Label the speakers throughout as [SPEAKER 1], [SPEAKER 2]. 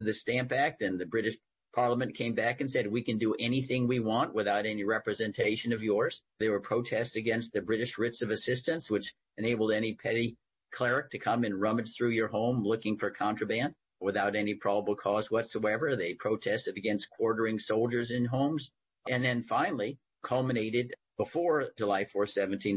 [SPEAKER 1] the Stamp Act, and the British Parliament came back and said, we can do anything we want without any representation of yours. There were protests against the British writs of assistance, which enabled any petty cleric to come and rummage through your home looking for contraband without any probable cause whatsoever. They protested against quartering soldiers in homes. And then finally culminated before July 4,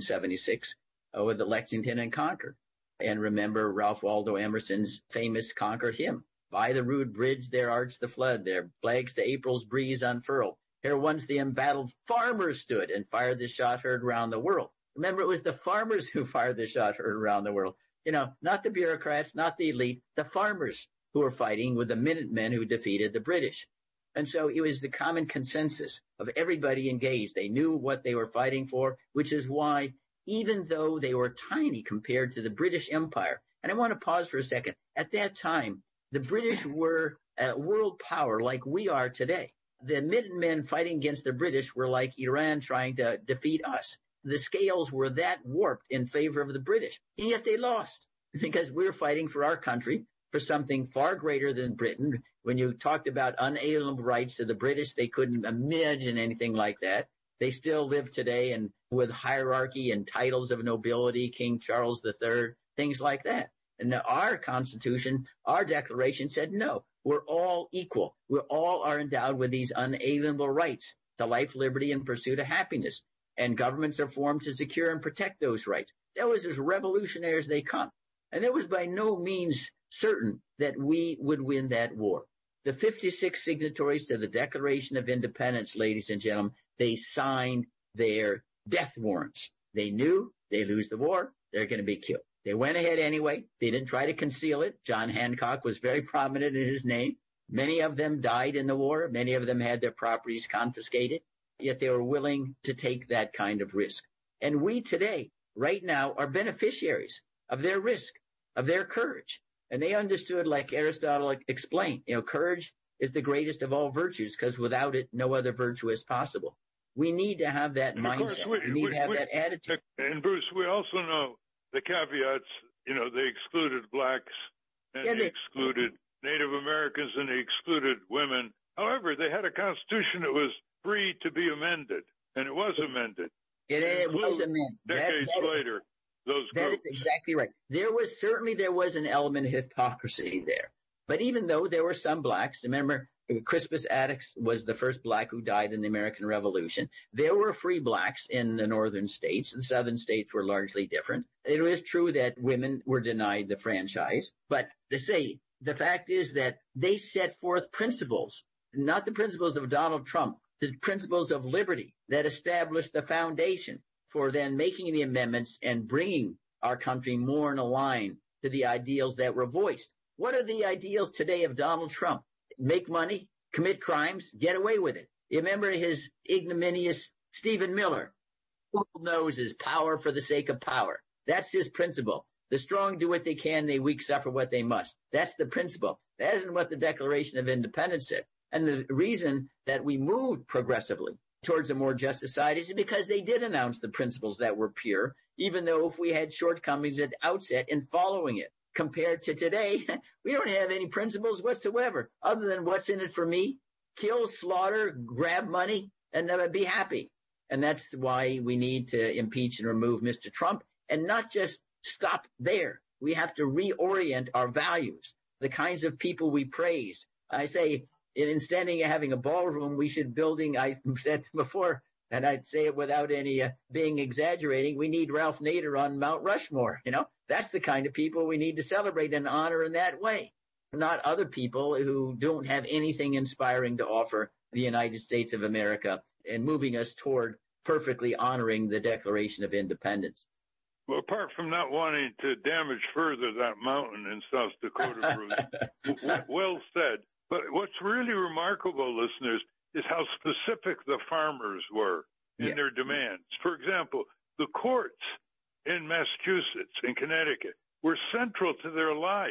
[SPEAKER 1] 1776, with the Lexington and Concord. And remember Ralph Waldo Emerson's famous Concord hymn. By the rude bridge there arched the flood, there flags to April's breeze unfurled. Here once the embattled farmers stood and fired the shot heard round the world. Remember, it was the farmers who fired the shot heard around the world. Not the bureaucrats, not the elite, the farmers who were fighting with the Minutemen who defeated the British. And so it was the common consensus of everybody engaged. They knew what they were fighting for, which is why, even though they were tiny compared to the British Empire, and I want to pause for a second, at that time, the British were a world power like we are today. The Minutemen fighting against the British were like Iran trying to defeat us. The scales were that warped in favor of the British, and yet they lost because we were fighting for our country, for something far greater than Britain. When you talked about unalienable rights to the British, they couldn't imagine anything like that. They still live today and with hierarchy and titles of nobility, King Charles III, things like that. And our Constitution, our Declaration said, no, we're all equal. We all are endowed with these unalienable rights to life, liberty, and pursuit of happiness. And governments are formed to secure and protect those rights. That was as revolutionary as they come. And it was by no means certain that we would win that war. The 56 signatories to the Declaration of Independence, ladies and gentlemen, they signed their death warrants. They knew they lose the war, they're going to be killed. They went ahead anyway. They didn't try to conceal it. John Hancock was very prominent in his name. Many of them died in the war. Many of them had their properties confiscated, yet they were willing to take that kind of risk. And we today, right now, are beneficiaries of their risk, of their courage. And they understood, like Aristotle explained, courage is the greatest of all virtues because without it, no other virtue is possible. We need to have that mindset. We need to have that attitude.
[SPEAKER 2] And Bruce, we also know the caveats. They excluded blacks and they excluded Native Americans and they excluded women. However, they had a constitution that was free to be amended, and it was amended.
[SPEAKER 1] It was amended.
[SPEAKER 2] Decades later. That is
[SPEAKER 1] exactly right. There was an element of hypocrisy there. But even though there were some blacks, remember, Crispus Attucks was the first black who died in the American Revolution. There were free blacks in the northern states. The southern states were largely different. It is true that women were denied the franchise. But to say, the fact is that they set forth principles, not the principles of Donald Trump, the principles of liberty that established the foundation for then making the amendments and bringing our country more in a line to the ideals that were voiced. What are the ideals today of Donald Trump? Make money, commit crimes, get away with it. You remember his ignominious Stephen Miller, who knows his power for the sake of power. That's his principle. The strong do what they can, the weak suffer what they must. That's the principle. That isn't what the Declaration of Independence said. And the reason that we moved progressively towards a more just society is because they did announce the principles that were pure, even though if we had shortcomings at the outset in following it. Compared to today, we don't have any principles whatsoever other than what's in it for me, kill, slaughter, grab money, and be happy. And that's why we need to impeach and remove Mr. Trump and not just stop there. We have to reorient our values, the kinds of people we praise. I say, instead of having a ballroom, we should I said before, and I'd say it without any being exaggerating, we need Ralph Nader on Mount Rushmore. That's the kind of people we need to celebrate and honor in that way, not other people who don't have anything inspiring to offer the United States of America and moving us toward perfectly honoring the Declaration of Independence.
[SPEAKER 2] Well, apart from not wanting to damage further that mountain in South Dakota, Bruce, well said. But what's really remarkable, listeners, is how specific the farmers were in their demands. For example, the courts in Massachusetts and Connecticut were central to their lives,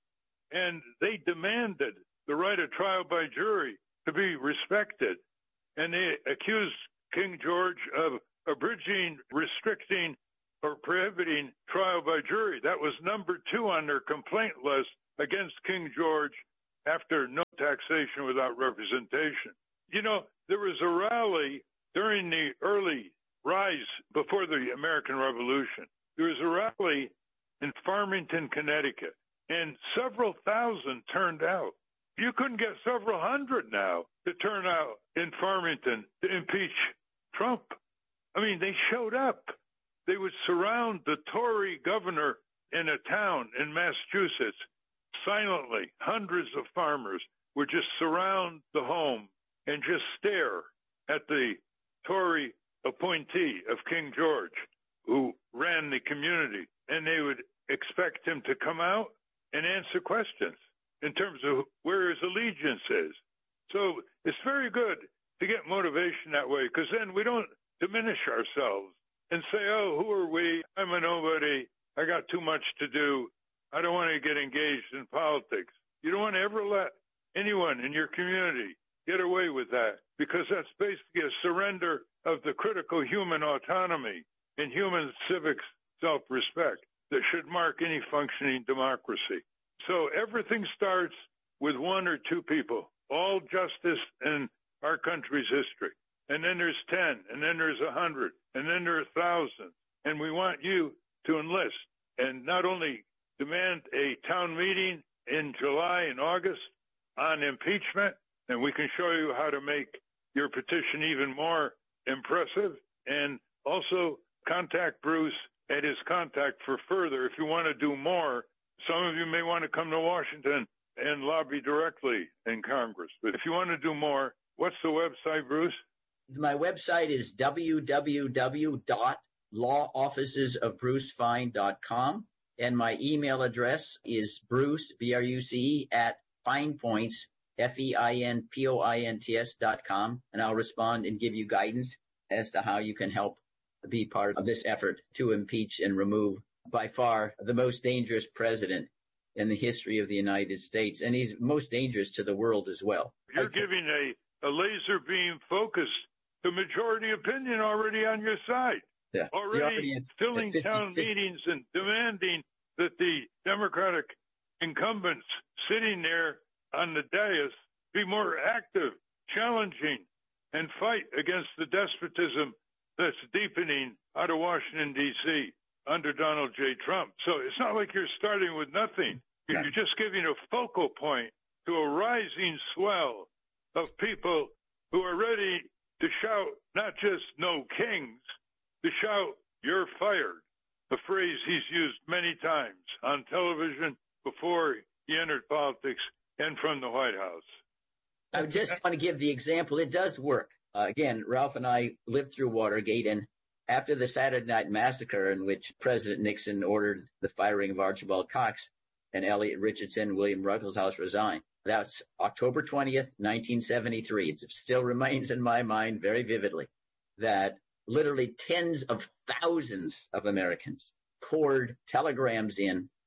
[SPEAKER 2] and they demanded the right of trial by jury to be respected. And they accused King George of abridging, restricting, or prohibiting trial by jury. That was number 2 on their complaint list against King George after no taxation without representation. You know, there was a rally during the early rise before the American Revolution. There was a rally in Farmington, Connecticut, and several thousand turned out. You couldn't get several hundred now to turn out in Farmington to impeach Trump. I mean, they showed up. They would surround the Tory governor in a town in Massachusetts silently. Hundreds of farmers would just surround the home and just stare at the Tory appointee of King George, who ran the community, and they would expect him to come out and answer questions in terms of where his allegiance is. So it's very good to get motivation that way, because then we don't diminish ourselves and say, oh, who are we? I'm a nobody. I got too much to do. I don't want to get engaged in politics. You don't want to ever let anyone in your community get away with that, because that's basically a surrender of the critical human autonomy and human civic self-respect that should mark any functioning democracy. So everything starts with one or two people, all justice in our country's history. And then there's 10, and then there's 100, and then there are thousands. And we want you to enlist and not only demand a town meeting in July and August on impeachment, and we can show you how to make your petition even more impressive, and also contact Bruce at his contact for further. If you want to do more, some of you may want to come to Washington and lobby directly in Congress. But if you want to do more, what's the website, Bruce?
[SPEAKER 1] My website is www.lawofficesofbrucefein.com, and my email address is Bruce, BRUCE, at finepoints, FEINPOINTS.com, and I'll respond and give you guidance as to how you can help be part of this effort to impeach and remove by far the most dangerous president in the history of the United States, and he's most dangerous to the world as well.
[SPEAKER 2] You're giving a laser beam focus to majority opinion already on your side.
[SPEAKER 1] Yeah.
[SPEAKER 2] Already filling town meetings and demanding that the Democratic incumbents sitting there on the dais be more active, challenging, and fight against the despotism that's deepening out of Washington, D.C. under Donald J. Trump. So it's not like you're starting with nothing. You're just giving a focal point to a rising swell of people who are ready to shout not just no kings, to shout you're fired, a phrase he's used many times on television before he entered politics and from the White House.
[SPEAKER 1] I just want to give the example. It does work. Again, Ralph and I lived through Watergate, and after the Saturday Night Massacre, in which President Nixon ordered the firing of Archibald Cox and Elliot Richardson, William Ruckelshaus resigned. That's October 20th, 1973. It still remains in my mind very vividly that literally tens of thousands of Americans poured telegrams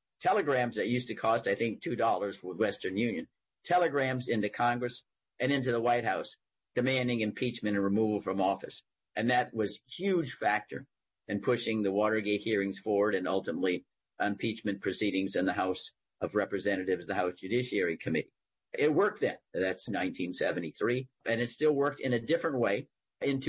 [SPEAKER 1] that used to cost, I think, $2 with Western Union, telegrams into Congress and into the White House demanding impeachment and removal from office. And that was a huge factor in pushing the Watergate hearings forward and ultimately impeachment proceedings in the House of Representatives, the House Judiciary Committee. It worked then. That's 1973. And it still worked in a different way in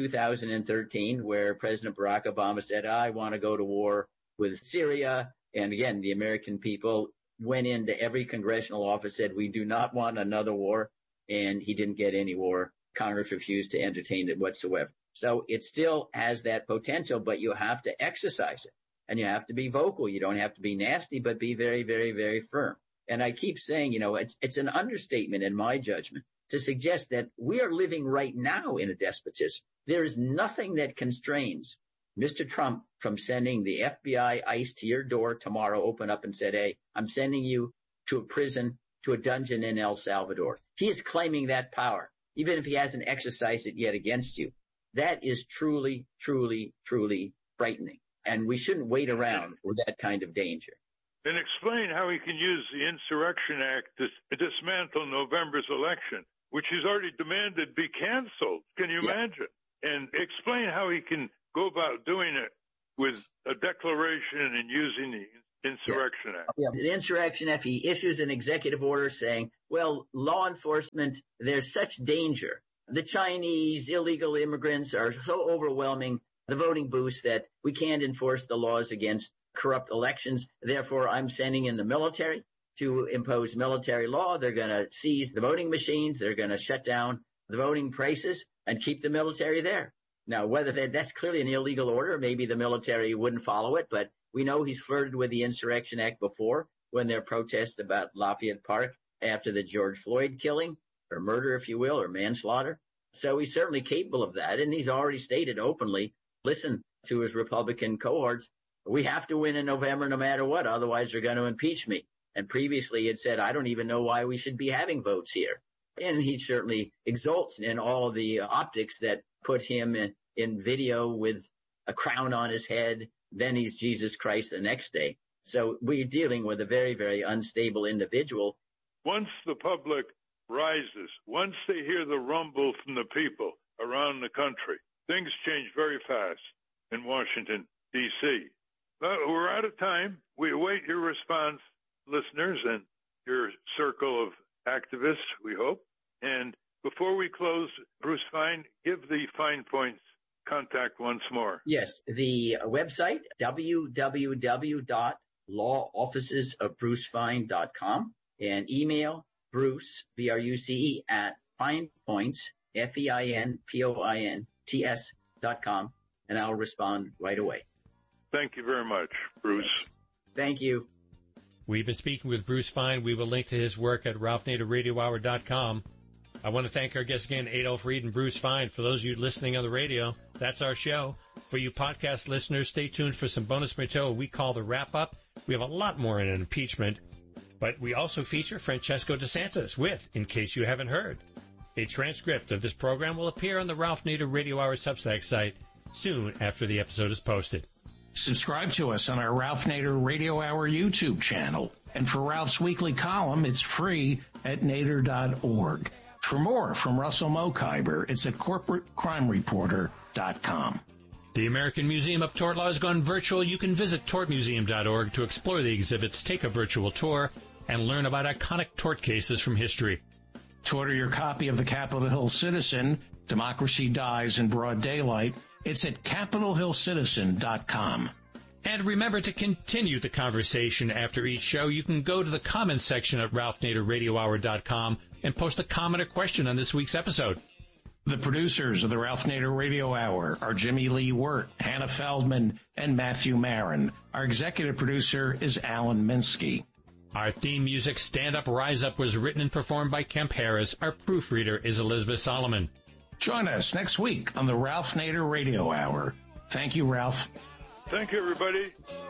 [SPEAKER 1] 2013, where President Barack Obama said, I want to go to war with Syria. And again, the American people went into every congressional office, said, we do not want another war. And he didn't get any war. Congress refused to entertain it whatsoever. So it still has that potential, but you have to exercise it. And you have to be vocal. You don't have to be nasty, but be very, very, very firm. And I keep saying, it's an understatement in my judgment to suggest that we are living right now in a despotism. There is nothing that constrains Mr. Trump from sending the FBI ICE to your door tomorrow, open up and said, hey, I'm sending you to a prison, to a dungeon in El Salvador. He is claiming that power, even if he hasn't exercised it yet against you. That is truly, truly, truly frightening. And we shouldn't wait around with that kind of danger.
[SPEAKER 2] And explain how he can use the Insurrection Act to dismantle November's election, which he's already demanded be canceled. Can you imagine? And explain how he can go about doing it with a declaration and using the Insurrection Act.
[SPEAKER 1] Yeah, the Insurrection Act, he issues an executive order saying, well, law enforcement, there's such danger. The Chinese illegal immigrants are so overwhelming the voting booths that we can't enforce the laws against corrupt elections. Therefore, I'm sending in the military to impose military law. They're going to seize the voting machines. They're going to shut down the voting places and keep the military there. Now, whether that's clearly an illegal order, maybe the military wouldn't follow it, but we know he's flirted with the Insurrection Act before when there are protests about Lafayette Park after the George Floyd killing, or murder, if you will, or manslaughter. So he's certainly capable of that, and he's already stated openly, listen to his Republican cohorts, we have to win in November no matter what, otherwise they're going to impeach me. And previously he had said, I don't even know why we should be having votes here. And he certainly exults in all the optics that put him in video with a crown on his head. Then he's Jesus Christ the next day. So we're dealing with a very, very unstable individual.
[SPEAKER 2] Once the public rises, once they hear the rumble from the people around the country, things change very fast in Washington, D.C. We're out of time. We await your response, listeners, and your circle of activists, we hope. And before we close, Bruce Fein, give the Fine Points contact once more.
[SPEAKER 1] Yes, the website, www.lawofficesofbrucefein.com, and email Bruce, B-R-U-C-E, at finepoints, FEINPOINTS.com, and I'll respond right away.
[SPEAKER 2] Thank you very much, Bruce.
[SPEAKER 1] Thank you.
[SPEAKER 3] We've been speaking with Bruce Fein. We will link to his work at RalphNaderRadioHour.com. I want to thank our guests again, Adolph Reed and Bruce Fein. For those of you listening on the radio, that's our show. For you podcast listeners, stay tuned for some bonus material we call the wrap-up. We have a lot more in impeachment, but we also feature Francesco DeSantis with, in case you haven't heard. A transcript of this program will appear on the Ralph Nader Radio Hour Substack site soon after the episode is posted.
[SPEAKER 4] Subscribe to us on our Ralph Nader Radio Hour YouTube channel. And for Ralph's weekly column, it's free at nader.org. For more from Russell Mokhiber, it's at corporatecrimereporter.com.
[SPEAKER 3] The American Museum of Tort Law has gone virtual. You can visit tortmuseum.org to explore the exhibits, take a virtual tour, and learn about iconic tort cases from history.
[SPEAKER 4] To order your copy of the Capitol Hill Citizen, Democracy Dies in Broad Daylight, it's at capitolhillcitizen.com.
[SPEAKER 3] And remember to continue the conversation after each show. You can go to the comments section at RalphNaderRadioHour.com and post a comment or question on this week's episode.
[SPEAKER 4] The producers of the Ralph Nader Radio Hour are Jimmy Lee Wirt, Hannah Feldman, and Matthew Marin. Our executive producer is Alan Minsky.
[SPEAKER 3] Our theme music, Stand Up, Rise Up, was written and performed by Kemp Harris. Our proofreader is Elizabeth Solomon.
[SPEAKER 4] Join us next week on the Ralph Nader Radio Hour. Thank you, Ralph.
[SPEAKER 2] Thank you, everybody.